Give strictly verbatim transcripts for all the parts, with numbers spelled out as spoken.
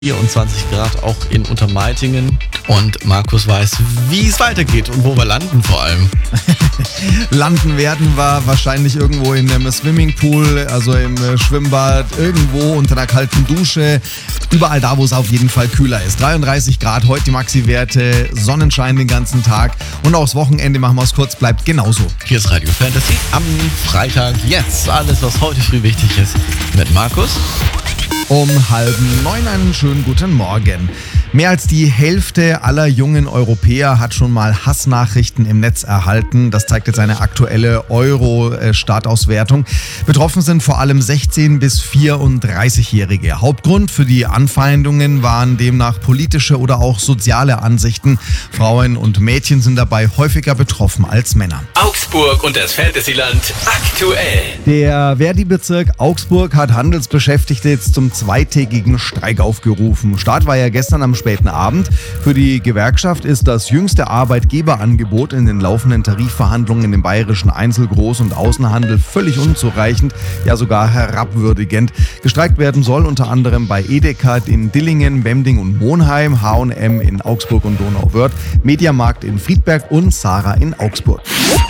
vierundzwanzig Grad auch in Untermeitingen. Und Markus weiß, wie es weitergeht und wo wir landen vor allem. Landen werden wir wahrscheinlich irgendwo in einem Swimmingpool, also im Schwimmbad, irgendwo unter einer kalten Dusche. Überall da, wo es auf jeden Fall kühler ist. dreiunddreißig Grad, heute die Maxi-Werte, Sonnenschein den ganzen Tag. Und auch das Wochenende, machen wir es kurz, bleibt genauso. Hier ist Radio Fantasy am Freitag. Jetzt alles, was heute früh wichtig ist, mit Markus. Um halb neun einen schönen guten Morgen. Mehr als die Hälfte aller jungen Europäer hat schon mal Hassnachrichten im Netz erhalten. Das zeigt jetzt eine aktuelle Euro-Startauswertung. Betroffen sind vor allem sechzehn- bis vierunddreißigjährige. Hauptgrund für die Anfeindungen waren demnach politische oder auch soziale Ansichten. Frauen und Mädchen sind dabei häufiger betroffen als Männer. Augsburg und das Fantasyland aktuell. Der Verdi-Bezirk Augsburg hat Handelsbeschäftigte jetzt zum zweitägigen Streik aufgerufen. Start war ja gestern am späten Abend. Für die Gewerkschaft ist das jüngste Arbeitgeberangebot in den laufenden Tarifverhandlungen im bayerischen Einzel-, Groß- und Außenhandel völlig unzureichend, ja sogar herabwürdigend. Gestreikt werden soll unter anderem bei Edeka in Dillingen, Bemding und Monheim, H und M in Augsburg und Donauwörth, Mediamarkt in Friedberg und Zara in Augsburg.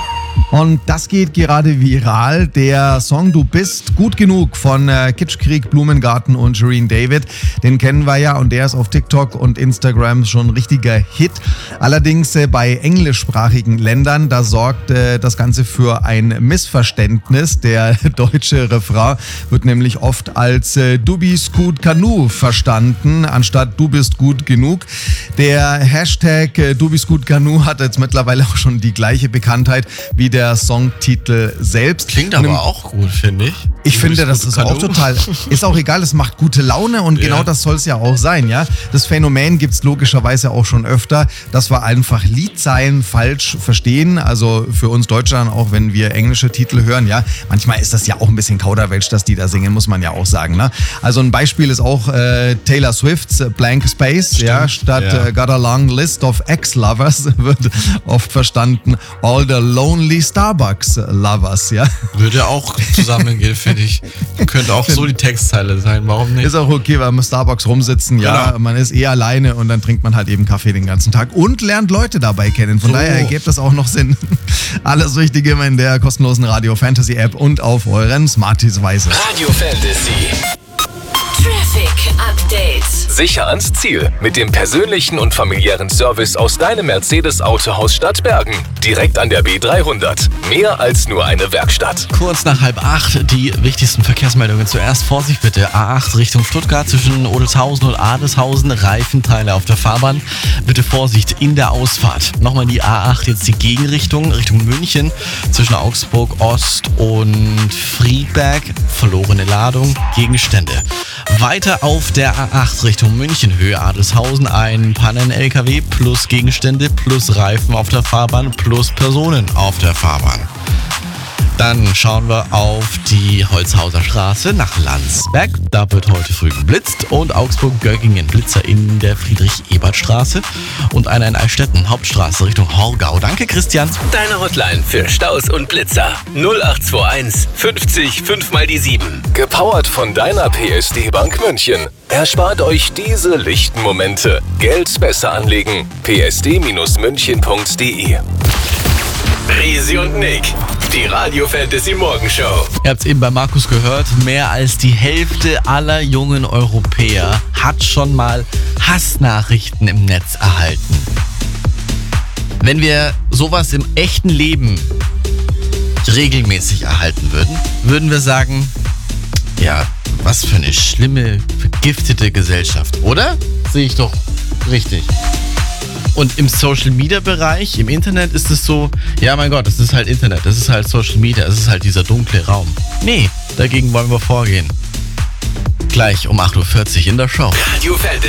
Und das geht gerade viral. Der Song Du bist gut genug von äh, Kitschkrieg, Blumengarten und Shirin David, den kennen wir ja und der ist auf TikTok und Instagram schon ein richtiger Hit. Allerdings äh, bei englischsprachigen Ländern, da sorgt äh, das Ganze für ein Missverständnis. Der deutsche Refrain wird nämlich oft als äh, Du bist gut Kanu verstanden, anstatt Du bist gut genug. Der Hashtag äh, Du bist gut Kanu hat jetzt mittlerweile auch schon die gleiche Bekanntheit wie der Songtitel selbst. Klingt aber im, auch gut, finde ich. Ich finde, das ist auch total, ist auch egal, es macht gute Laune und ja. Genau das soll es ja auch sein, ja. Das Phänomen gibt es logischerweise auch schon öfter, dass wir einfach Liedzeilen falsch verstehen, also für uns Deutsche dann auch, wenn wir englische Titel hören, ja. Manchmal ist das ja auch ein bisschen Kauderwelsch, dass die da singen, muss man ja auch sagen, ne. Also ein Beispiel ist auch äh, Taylor Swifts Blank Space, Stimmt. ja, statt ja. Äh, Got a long list of ex-lovers wird oft verstanden All the lonely Starbucks-Lovers, ja. Würde auch zusammengehen, finde ich. Könnte auch so die Textzeile sein, warum nicht? Ist auch okay, weil wir im Starbucks rumsitzen, ja, genau. Man ist eh alleine und dann trinkt man halt eben Kaffee den ganzen Tag und lernt Leute dabei kennen. Von so. daher ergibt das auch noch Sinn. Alles Wichtige immer in der kostenlosen Radio Fantasy App und auf euren Smarties-Weise. Radio Fantasy. Traffic Update. Sicher ans Ziel mit dem persönlichen und familiären Service aus deinem Mercedes-Autohaus Stadtbergen. Direkt an der B dreihundert. Mehr als nur eine Werkstatt. Kurz nach halb acht die wichtigsten Verkehrsmeldungen. Zuerst Vorsicht bitte. A acht Richtung Stuttgart zwischen Odelshausen und Adeshausen. Reifenteile auf der Fahrbahn. Bitte Vorsicht in der Ausfahrt. Nochmal die A acht, jetzt die Gegenrichtung Richtung München. Zwischen Augsburg Ost und Friedberg. Verlorene Ladung. Gegenstände. Weiter auf der A acht Richtung München, Höhe Adelshausen, ein Pannen-L K W plus Gegenstände plus Reifen auf der Fahrbahn plus Personen auf der Fahrbahn. Dann schauen wir auf die Holzhauser Straße nach Landsberg. Da wird heute früh geblitzt. Und Augsburg-Göggingen, Blitzer in der Friedrich-Ebert-Straße. Und einer in Eichstätten, Hauptstraße Richtung Horgau. Danke, Christian. Deine Hotline für Staus und Blitzer. null acht zwei eins fünfzig fünf mal die sieben. Gepowert von deiner P S D-Bank München. Erspart euch diese lichten Momente. Geld besser anlegen. p s d münchen punkt d e. Risi und Nick, die Radio Fantasy Morgenshow. Ihr habt es eben bei Markus gehört, mehr als die Hälfte aller jungen Europäer hat schon mal Hassnachrichten im Netz erhalten. Wenn wir sowas im echten Leben regelmäßig erhalten würden, würden wir sagen, ja, was für eine schlimme, vergiftete Gesellschaft, oder? Sehe ich doch richtig. Und im Social-Media-Bereich, im Internet ist es so, ja mein Gott, das ist halt Internet, das ist halt Social Media, das ist halt dieser dunkle Raum. Nee, dagegen wollen wir vorgehen. Gleich um acht Uhr vierzig in der Show. Radio Fantasy.